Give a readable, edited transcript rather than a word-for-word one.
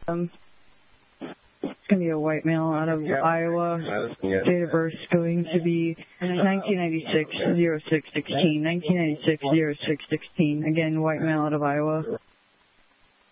It's going to be a white male out of Iowa. Date of birth is going to be 1996-06-16. 1996-06-16. Again, white male out of Iowa.